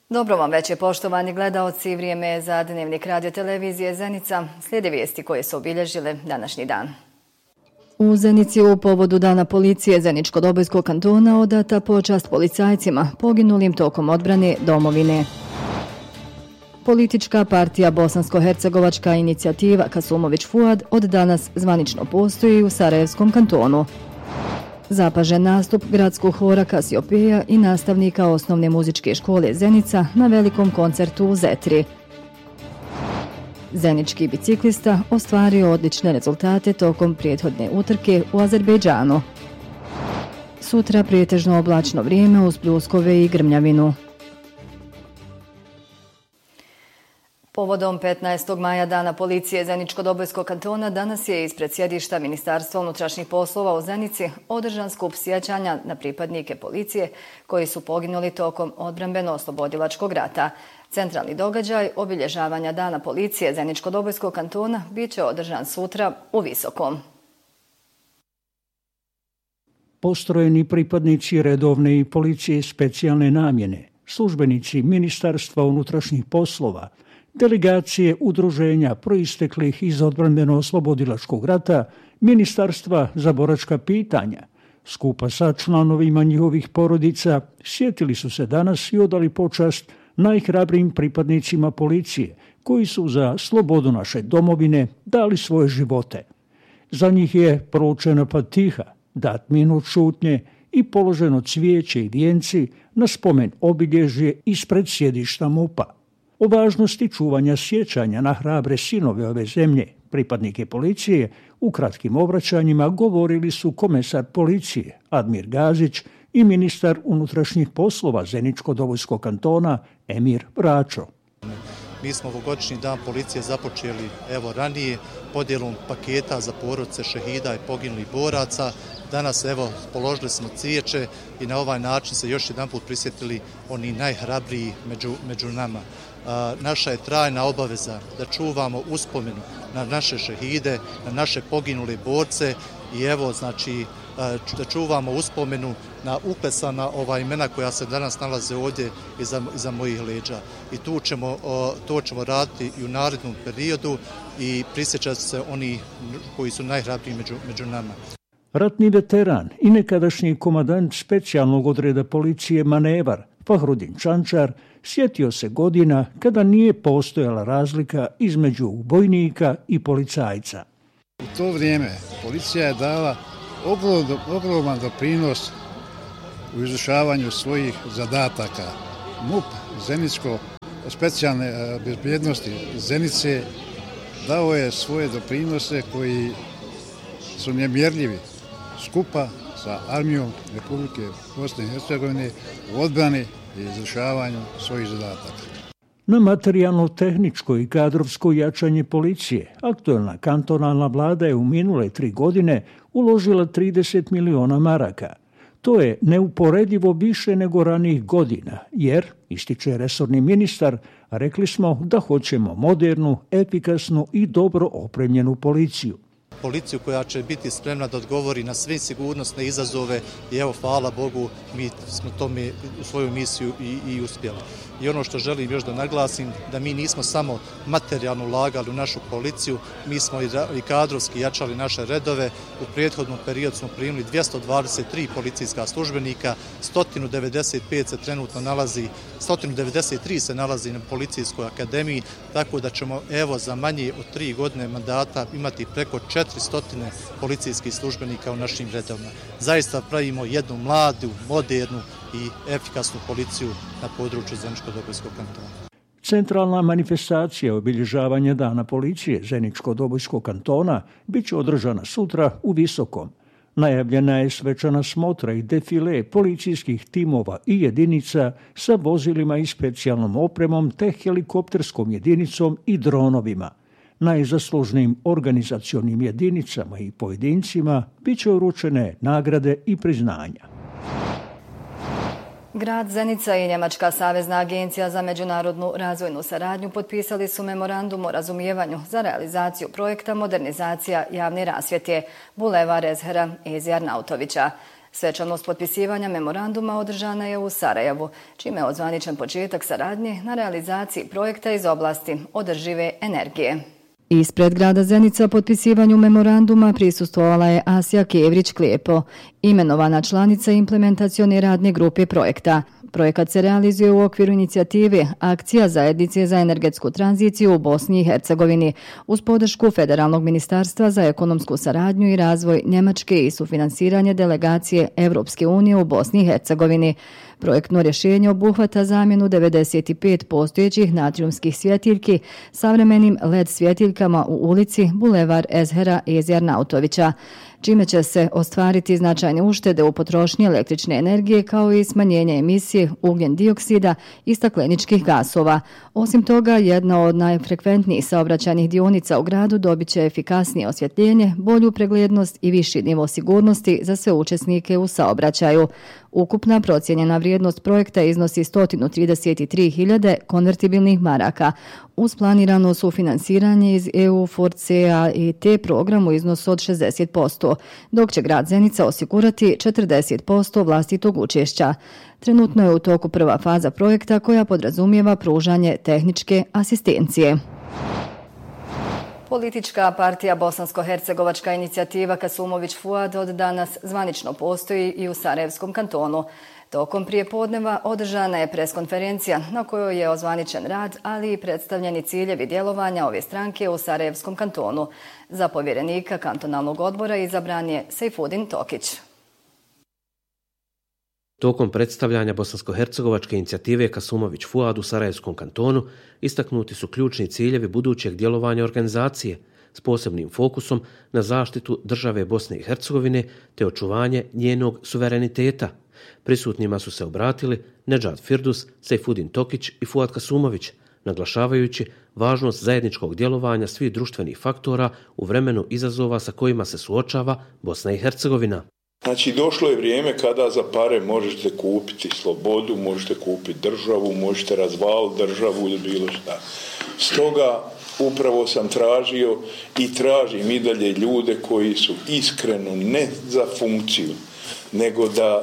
Dobro vam večer, poštovani gledaoci. Vrijeme je za Dnevnik radio televizije Zenica. Slijede vijesti koje su obilježile današnji dan. U Zenici u povodu Dana policije Zeničko-Dobojskog kantona odata počast policajcima poginulim tokom odbrane domovine. Politička partija Bosansko-hercegovačka inicijativa Kasumović Fuad od danas zvanično postoji u Sarajevskom kantonu. Zapažen nastup gradskog hora Kasiopeja i nastavnika osnovne muzičke škole Zenica na velikom koncertu u Zetri. Zenički biciklista ostvario odlične rezultate tokom prethodne utrke u Azerbejdžanu. Sutra pretežno oblačno vrijeme uz pljuskove i grmljavinu. Povodom 15. maja Dana policije Zeničko-Dobojskog kantona danas je ispred sjedišta Ministarstva unutrašnjih poslova u Zenici održan skup sjećanja na pripadnike policije koji su poginuli tokom odbrambeno-oslobodilačkog rata. Centralni događaj obilježavanja Dana policije Zeničko-Dobojskog kantona bit će održan sutra u Visokom. Postrojeni pripadnici redovne i policije specijalne namjene, službenici Ministarstva unutrašnjih poslova, delegacije udruženja proisteklih iz odbrambeno-oslobodilačkog rata, Ministarstva za boračka pitanja, skupa sa članovima njihovih porodica, sjetili su se danas i odali počast najhrabrijim pripadnicima policije, koji su za slobodu naše domovine dali svoje živote. Za njih je proučena Fatiha, dat minut šutnje i položeno cvijeće i vijenci na spomen obilježje ispred sjedišta MUP-a. O važnosti čuvanja sjećanja na hrabre sinove ove zemlje, pripadnike policije, u kratkim obraćanjima govorili su komesar policije Admir Gazić i ministar unutrašnjih poslova Zeničko-Dobojskog kantona Emir Bračo. Mi smo ovogodišnji dan policije započeli ranije podjelom paketa za porodice šehida i poginulih boraca. Danas položili smo cvijeće i na ovaj način se još jedanput prisjetili oni najhrabriji među nama. Naša je trajna obaveza da čuvamo uspomenu na naše šehide, na naše poginule borce i da čuvamo uspomenu na uklesana imena koja se danas nalaze ovdje iza mojih leđa. I to ćemo raditi i u narednom periodu i prisjećati se oni koji su najhrabriji među nama. Ratni veteran i nekadašnji komandant specijalnog odreda policije Manevar, Fahrudin Čančar, sjetio se godina kada nije postojala razlika između vojnika i policajca. U to vrijeme policija je dala ogroman doprinos u izvršavanju svojih zadataka. MUP, Zeničko, specijalne bezbjednosti Zenice, dao je svoje doprinose koji su nemjerljivi skupa sa armijom Republike Bosne i Hercegovine u odbrani i izvršavanju svojih zadataka. Na materijalno-tehničko i kadrovsko jačanje policije aktuelna kantonalna vlada je u minule 3 godine uložila 30 miliona maraka. To je neuporedivo više nego ranijih godina, jer, ističe resorni ministar, rekli smo da hoćemo modernu, efikasnu i dobro opremljenu policiju. Policiju koja će biti spremna da odgovori na sve sigurnosne izazove i hvala Bogu, mi smo tome u svoju misiju i uspjeli. I ono što želim još da naglasim, da mi nismo samo materijalno ulagali u našu policiju, mi smo i kadrovski jačali naše redove. U prethodnom periodu smo primili 223 policijska službenika, 193 se nalazi na Policijskoj akademiji, tako da ćemo za manje od 3 godine mandata imati preko 400 policijskih službenika u našim redovima. Zaista pravimo jednu mladu, modernu i efikasnu policiju na području Zeničko-Dobojskog kantona. Centralna manifestacija obilježavanja Dana policije Zeničko-Dobojskog kantona bit će održana sutra u Visokom. Najavljena je svečana smotra i defile policijskih timova i jedinica sa vozilima i specijalnom opremom te helikopterskom jedinicom i dronovima. Najzaslužnijim organizacionim jedinicama i pojedincima bit će uručene nagrade i priznanja. Grad Zenica i Njemačka savezna agencija za međunarodnu razvojnu saradnju potpisali su memorandum o razumijevanju za realizaciju projekta modernizacija javne rasvjete Bulevar Ezhera Ezi Arnautovića. Svečanost potpisivanja memoranduma održana je u Sarajevu, čime je ozvaničen početak saradnje na realizaciji projekta iz oblasti održive energije. Ispred grada Zenica potpisivanju memoranduma prisustvovala je Asja Kevrić-Klijepo, imenovana članica implementacione radne grupe projekta. Projekat se realizuje u okviru inicijative Akcija zajednice za energetsku tranziciju u Bosni i Hercegovini uz podršku Federalnog ministarstva za ekonomsku saradnju i razvoj Njemačke i sufinansiranje delegacije Evropske unije u Bosni i Hercegovini. Projektno rješenje obuhvata zamjenu 95 postojećih natrijumskih svjetiljki savremenim LED svjetiljkama u ulici Bulevar Ezhera Ezjarnautovića, čime će se ostvariti značajne uštede u potrošnji električne energije kao i smanjenje emisije ugljen dioksida i stakleničkih gasova. Osim toga, jedna od najfrekventnijih saobraćajnih dionica u gradu dobit će efikasnije osvjetljenje, bolju preglednost i viši nivo sigurnosti za sve učesnike u saobraćaju. Ukupna procijenjena vrijednost projekta iznosi 133.000 konvertibilnih maraka, uz planirano sufinansiranje iz EU FORCEA-IT program u iznosu od 60%, dok će grad Zenica osigurati 40% vlastitog učešća. Trenutno je u toku prva faza projekta koja podrazumijeva pružanje tehničke asistencije. Politička partija Bosansko-hercegovačka inicijativa Kasumović Fuad od danas zvanično postoji i u Sarajevskom kantonu. Tokom prijepodneva održana je preskonferencija na kojoj je ozvaničen rad, ali i predstavljeni ciljevi djelovanja ove stranke u Sarajevskom kantonu. Za povjerenika kantonalnog odbora izabran je Sejfudin Tokić. Tokom predstavljanja Bosansko-hercegovačke inicijative Kasumović Fuad u Sarajevskom kantonu istaknuti su ključni ciljevi budućeg djelovanja organizacije s posebnim fokusom na zaštitu države Bosne i Hercegovine te očuvanje njenog suvereniteta. Prisutnima su se obratili Nedžad Firdus, Sejfudin Tokić i Fuad Kasumović, naglašavajući važnost zajedničkog djelovanja svih društvenih faktora u vremenu izazova sa kojima se suočava Bosna i Hercegovina. Znači, došlo je vrijeme kada za pare možete kupiti slobodu, možete kupiti državu, možete razvaliti državu ili bilo šta. Stoga upravo sam tražio i tražim i dalje ljude koji su iskreno ne za funkciju, nego da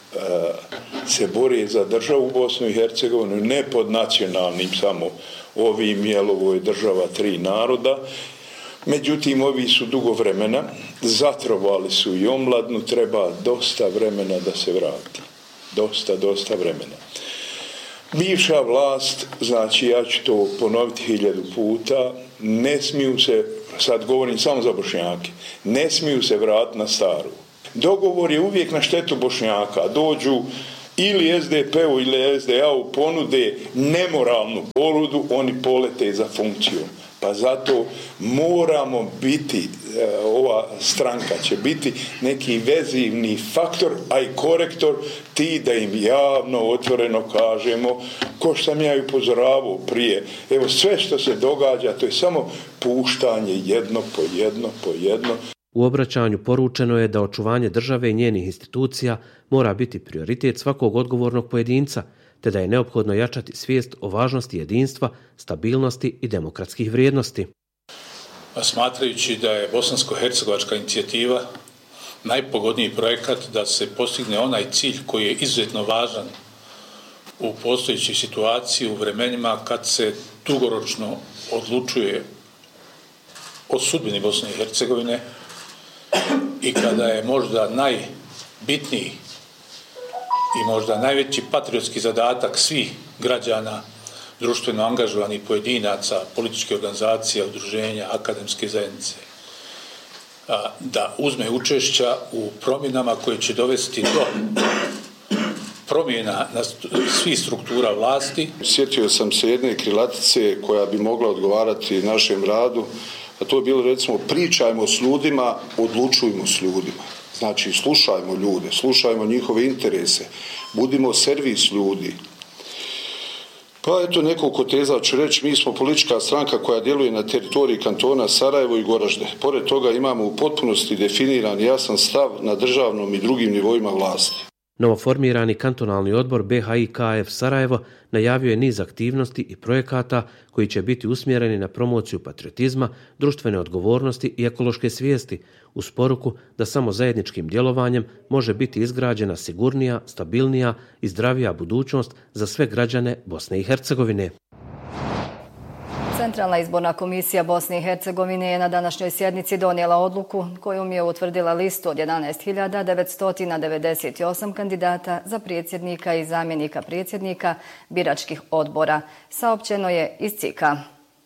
se bore za državu Bosnu i Hercegovinu, ne pod nacionalnim samo ovim, jel ovo je država tri naroda. Međutim, ovi su dugo vremena, zatrovali su i omladnu, treba dosta vremena da se vrati. Dosta vremena. Bivša vlast, znači ja ću to ponoviti 1000 puta, ne smiju se, sad govorim samo za Bošnjake, ne smiju se vratiti na staru. Dogovor je uvijek na štetu Bošnjaka. Dođu ili SDP-u ili SDA-u ponude nemoralnu ponudu, oni polete za funkcijom. Pa zato moramo biti, ova stranka će biti neki vezivni faktor, a i korektor ti da im javno, otvoreno kažemo, ko što sam ja i upozoravao prije, evo sve što se događa, to je samo puštanje jedno po jedno. U obraćanju poručeno je da očuvanje države i njenih institucija mora biti prioritet svakog odgovornog pojedinca, te da je neophodno jačati svijest o važnosti jedinstva, stabilnosti i demokratskih vrijednosti. Smatrajući da je Bosansko-hercegovačka inicijativa najpogodniji projekat da se postigne onaj cilj koji je izuzetno važan u postojećoj situaciji, u vremenima kad se dugoročno odlučuje o sudbini Bosne i Hercegovine i kada je možda najbitniji i možda najveći patriotski zadatak svih građana, društveno angažovanih pojedinaca, političke organizacije, udruženja, akademske zajednice, da uzme učešća u promjenama koje će dovesti do promjena svih struktura vlasti. Sjetio sam se jedne krilatice koja bi mogla odgovarati našem radu, a to je bilo recimo pričajmo s ljudima, odlučujmo s ljudima. Znači, slušajmo ljude, slušajmo njihove interese, budimo servis ljudi. Pa eto nekoliko teza ću reći, mi smo politička stranka koja djeluje na teritoriji kantona Sarajevo i Goražde. Pored toga imamo u potpunosti definiran jasan stav na državnom i drugim nivoima vlasti. Novoformirani kantonalni odbor BHI-KF Sarajevo najavio je niz aktivnosti i projekata koji će biti usmjereni na promociju patriotizma, društvene odgovornosti i ekološke svijesti, uz poruku da samo zajedničkim djelovanjem može biti izgrađena sigurnija, stabilnija i zdravija budućnost za sve građane Bosne i Hercegovine. Centralna izborna komisija Bosne i Hercegovine je na današnjoj sjednici donijela odluku kojom je utvrdila listu od 11.998 kandidata za predsjednika i zamjenika predsjednika biračkih odbora. Saopćeno je iz CIK-a.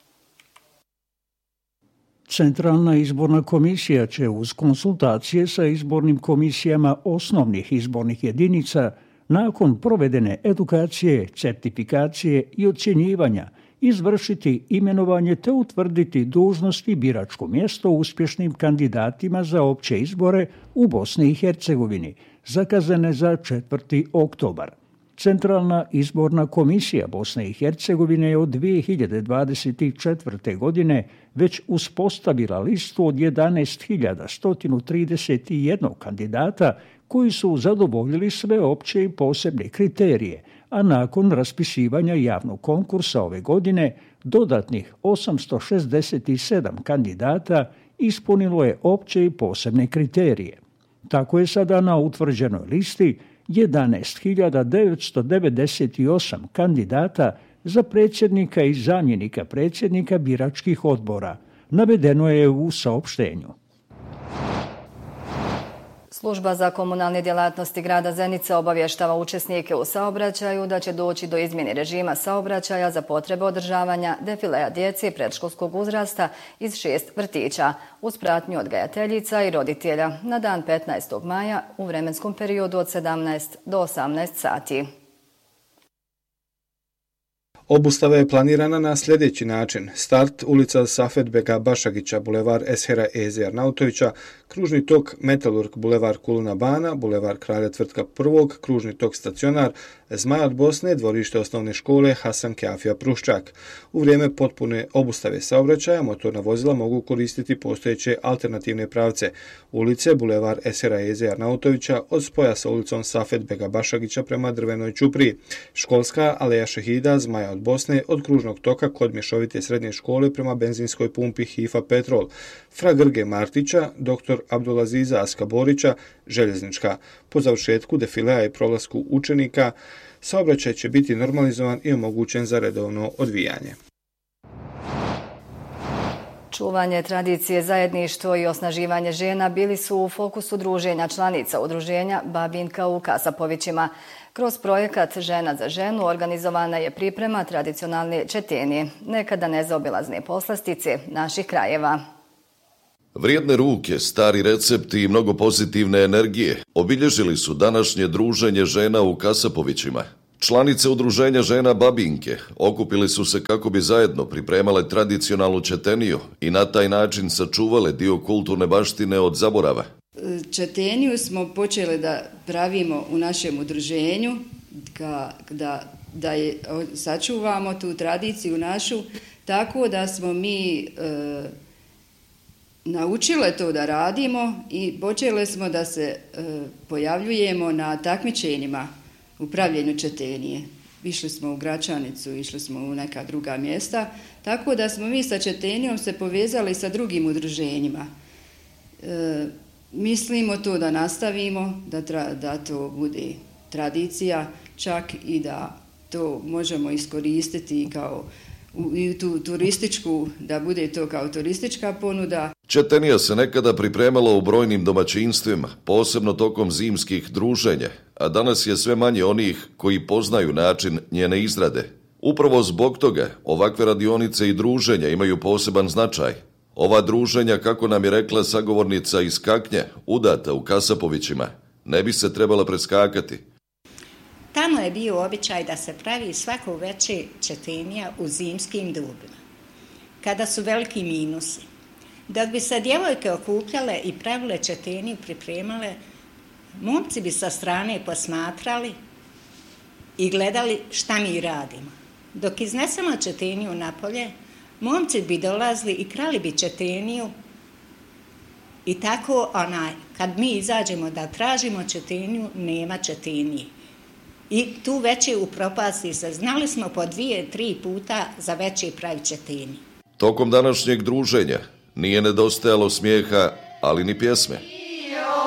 Centralna izborna komisija će uz konsultacije sa izbornim komisijama osnovnih izbornih jedinica nakon provedene edukacije, certifikacije i ocjenjivanja izvršiti imenovanje te utvrditi dužnost i biračko mjesto uspješnim kandidatima za opće izbore u Bosni i Hercegovini, zakazane za 4. oktobar. Centralna izborna komisija Bosne i Hercegovine je od 2024. godine već uspostavila listu od 11.131 kandidata koji su zadovoljili sve opće i posebne kriterije, a nakon raspisivanja javnog konkursa ove godine dodatnih 867 kandidata ispunilo je opće i posebne kriterije. Tako je sada na utvrđenoj listi 11.998 kandidata za predsjednika i zamjenika predsjednika biračkih odbora, navedeno je u saopštenju. Služba za komunalne djelatnosti grada Zenice obavještava učesnike u saobraćaju da će doći do izmjene režima saobraćaja za potrebe održavanja defilea djece predškolskog uzrasta iz 6 vrtića uz pratnju odgajateljica i roditelja na dan 15. maja u vremenskom periodu od 17 do 18 sati. Obustava je planirana na sljedeći način. Start ulica Safet Bega Bašagića, bulevar Eshera Eze Arnautovića, kružni tok Metalurg, bulevar Kuluna Bana, bulevar Kralja Tvrtka I, kružni tok Stacionar, Zmaj od Bosne, dvorište osnovne škole Hasan Kafija Pruščak. U vrijeme potpune obustave saobraćaja motorna vozila mogu koristiti postojeće alternativne pravce. Ulice bulevar Eshera Eze Arnautovića od spoja sa ulicom Safet Bega Bašagića prema Drvenoj Ćupriji, školska aleja Šehida Zmaja od Bosne od kružnog toka kod mješovite srednje škole prema benzinskoj pumpi Hifa Petrol, Fra Grge Martića, dr. Abdulaziza Aska Borića, željeznička. Po završetku defilea i prolasku učenika, saobraćaj će biti normalizovan i omogućen za redovno odvijanje. Čuvanje tradicije, zajedništvo i osnaživanje žena bili su u fokusu druženja članica udruženja Babinka u Kasapovićima. Kroz projekat Žena za ženu organizovana je priprema tradicionalne četenije, nekada nezaobilazne poslastice naših krajeva. Vrijedne ruke, stari recepti i mnogo pozitivne energije obilježili su današnje druženje žena u Kasapovićima. Članice udruženja žena Babinke okupili su se kako bi zajedno pripremale tradicionalnu četeniju i na taj način sačuvale dio kulturne baštine od zaborava. Četeniju smo počeli da pravimo u našem udruženju, da sačuvamo tu tradiciju našu, tako da smo mi naučile to da radimo i počeli smo da se pojavljujemo na takmičenjima u pravljenju četenije. Išli smo u Gračanicu, išli smo u neka druga mjesta, tako da smo mi sa četenijom se povezali sa drugim udruženjima. Mislimo to da nastavimo, da to bude tradicija, čak i da to možemo iskoristiti kao tu turističku, da bude to kao turistička ponuda. Četenija se nekada pripremala u brojnim domaćinstvima, posebno tokom zimskih druženja, a danas je sve manje onih koji poznaju način njene izrade. Upravo zbog toga ovakve radionice i druženja imaju poseban značaj. Ova druženja, kako nam je rekla sagovornica iz Kaknje, udata u Kasapovićima, ne bi se trebala preskakati. Tamo je bio običaj da se pravi svako večer četenija u zimskim dobima, kada su veliki minusi. Dok bi se djevojke okupljale i pravile četeniju, pripremale, momci bi sa strane posmatrali i gledali šta mi radimo. Dok iznesemo četeniju napolje, momci bi dolazili i krali bi četeniju I tako, kad mi izađemo da tražimo četiniju, nema četinije. I tu već je u propasti se. Znali smo po 2-3 puta za veći pravi četinije. Tokom današnjeg druženja nije nedostajalo smijeha, ali ni pjesme.